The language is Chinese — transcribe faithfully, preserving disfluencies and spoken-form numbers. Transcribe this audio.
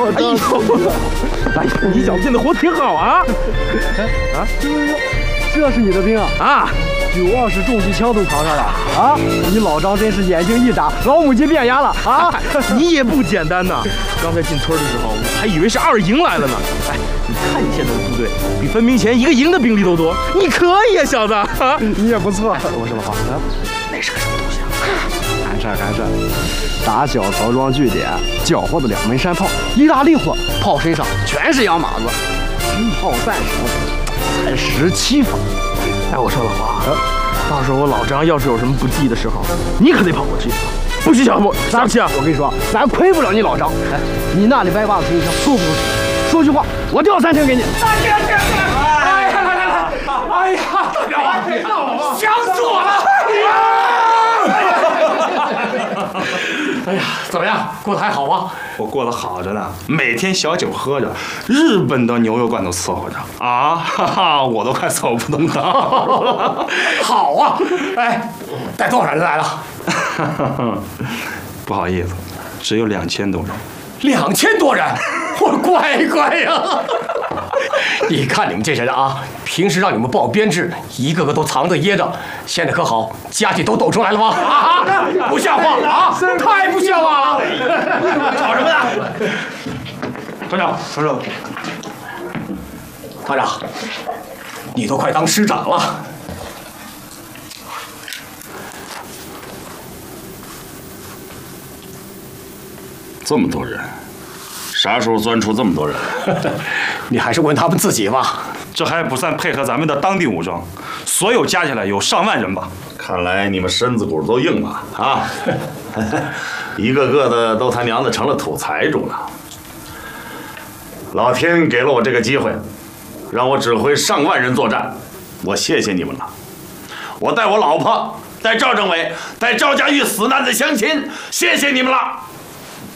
哎呦，哎，你小子现在活挺好啊！ 啊，这是你的兵啊！ 啊， 九二式重机枪都扛上了啊！你老张真是眼睛一眨，老母鸡变鸭了啊！ 你也不简单呐！刚才进村的时候，我还以为是二营来了呢。哎，你看你现在的部队，比分兵前一个营的兵力都多，你可以啊，小子！啊， 你也不错。我说老黄， 那是个什么东西啊？ 看这看这，打小曹庄据点缴获的两门山炮，一大利索，炮身上全是洋马子，军炮弹手才十七发。 哎，我说老黄，到时候我老张要是有什么不济的时候，你可得跑过去，不许小不小气啊！ 我跟你说，咱亏不了你老张。哎，你那里歪把子轻枪说不出去，说句话，我调三千给你。 哎呀，来来来来，哎呀，想死我了！哎呀，怎么样？过得还好吗？ 我过得好着呢，每天小酒喝着，日本的牛肉罐头伺候着啊，哈哈，我都快走不动道了。 好啊，哎，带多少人来了？ 不好意思，只有两千多人。 两千多人，我乖乖呀！你看你们这些人啊，平时让你们报编制，一个个都藏着掖着，现在可好，家底都抖出来了吗？啊，不像话啊！太不像话了！吵什么呢？团长，团长，团长，你都快当师长了。 这么多人，啥时候钻出这么多人？ 你还是问他们自己吧。 这还不算配合咱们的当地武装，所有加起来有上万人吧。 看来你们身子骨都硬啊啊！一个个的都他娘的成了土财主了。老天给了我这个机会，让我指挥上万人作战，我谢谢你们了。我带我老婆，带赵政委，带赵家峪死难的乡亲，谢谢你们了。